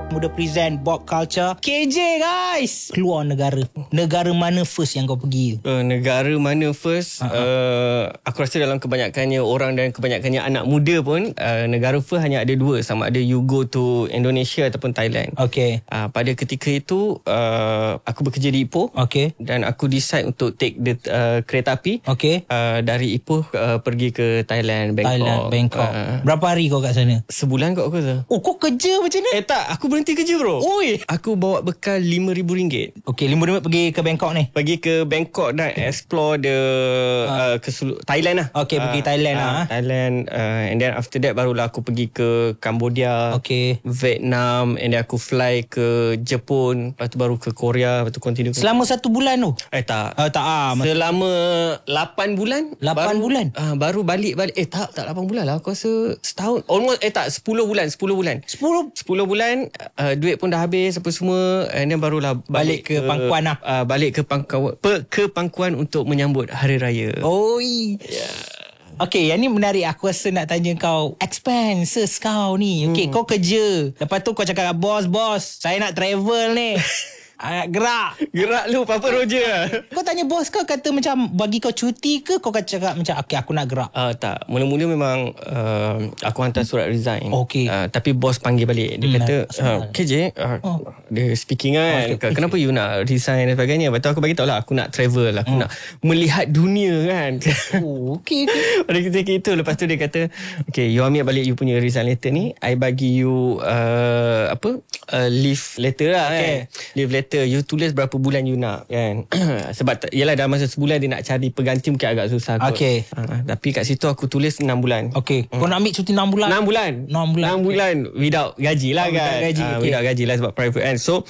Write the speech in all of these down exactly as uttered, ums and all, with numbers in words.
Muda present Bob Culture. K J guys, keluar negara. Negara mana first yang kau pergi? Uh, negara mana first? Uh-huh. Uh, aku rasa dalam kebanyakannya orang dan kebanyakannya anak muda pun, uh, negara first hanya ada dua. Sama ada you go to Indonesia ataupun Thailand. Okay. Uh, pada ketika itu, uh, aku bekerja di Ipoh. Okay. Dan aku decide untuk take the uh, kereta api. Okay. Uh, dari Ipoh uh, pergi ke Thailand, Bangkok. Thailand, Bangkok. Uh, Berapa hari kau kat sana? Sebulan kot aku rasa. Oh, kau kerja macam ni? Eh tak, aku berhenti kerja bro. Oi. Aku bawa bekal lima ribu ringgit. Okay, lima ribu pergi ke Bangkok ni? Pergi ke Bangkok dan explore the uh. Uh, ke selu- Thailand lah. Okay, uh, pergi Thailand uh, lah. Thailand uh, and then after that barulah aku pergi ke Cambodia, okay, Vietnam, and then aku fly ke Jepun, lepas tu baru ke Korea, lepas tu continue. Selama satu bulan tu? Eh tak. Uh, tak ah. Selama lapan bulan. lapan bulan? Uh, baru balik-balik. Eh tak, tak lapan bulan lah. Aku rasa setahun. Almost, eh tak, sepuluh bulan. sepuluh bulan. sepuluh? sepuluh bulan, uh, duit pun dah habis apa semua. And then barulah balik, balik ke, ke pangkuan lah. Uh, balik ke pangkuan, pe, ke pangkuan untuk menyambut Hari Raya. Oi. Yeah. Okay, yang ni menarik. Aku rasa nak tanya kau expenses kau ni. Okay, hmm. kau kerja. Lepas tu kau cakap, bos, bos, saya nak travel ni. Ah, gerak. Gerak lu, Papa Roger. Kau tanya bos kau, kata macam bagi kau cuti ke? Kau kata cakap macam, okay, aku nak gerak? Uh, tak, mula-mula memang uh, aku hantar surat resign. Okay. Uh, tapi bos panggil balik. Dia hmm, kata, uh, K J, uh, oh. dia speaking kan, oh, kenapa you nak resign dan sebagainya. Lepas tu aku bagi tahu lah, aku nak travel, aku hmm. nak melihat dunia kan. Oh, okay, okay. Pada ketika itu, lepas tu dia kata, okay, you ambil balik you punya resign letter ni, I bagi you uh, apa uh, leave letter lah, okay, kan. Leave letter, you tulis berapa bulan you nak kan. Sebab yalah dalam masa sebulan dia nak cari pengganti mungkin agak susah kot. Okay. Uh, tapi kat situ aku tulis enam bulan. Okay. Hmm. Kau nak ambil cuti enam bulan? enam bulan. enam bulan. enam bulan without gaji lah, oh, kan. Without gaji. Uh, okay. Without gaji lah sebab private kan. So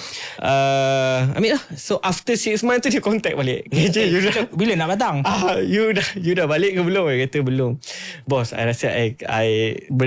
uh, ambil lah. So after six months tu dia contact balik. K J, you dah, bila nak datang? Ah, uh, you dah you dah balik ke belum? Dia kata belum. Boss, I rasa I, I